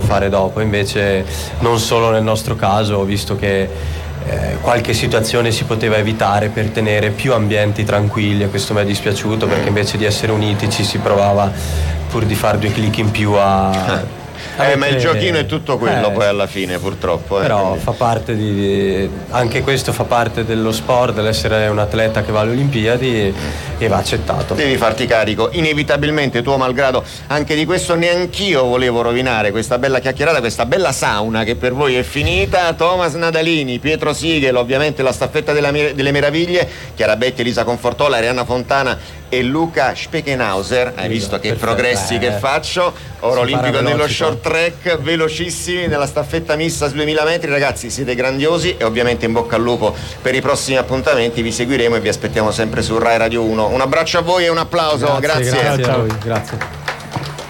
fare dopo. Invece non solo nel nostro caso, ho visto che qualche situazione si poteva evitare per tenere più ambienti tranquilli, e questo mi è dispiaciuto, perché invece di essere uniti ci si provava, pur di fare 2 clic in più, ma il giochino è tutto quello poi alla fine, purtroppo. Però quindi fa parte anche questo fa parte dello sport, dell'essere un atleta che va alle Olimpiadi, e va accettato. Devi farti carico, inevitabilmente, tuo malgrado. Anche di questo neanch'io volevo rovinare questa bella chiacchierata, questa bella sauna che per voi è finita. Thomas Nadalini, Pietro Sigel, ovviamente la staffetta delle meraviglie, Chiara Betti, Elisa Confortola, Arianna Fontana e Luca Speckenhauser. Hai visto che progressi che faccio? Oro olimpico nello short track, velocissimi nella staffetta mista su 2000 metri. Ragazzi, siete grandiosi, e ovviamente in bocca al lupo per i prossimi appuntamenti. Vi seguiremo e vi aspettiamo sempre su Rai Radio 1. Un abbraccio a voi e un applauso. Grazie. Grazie a voi. Grazie.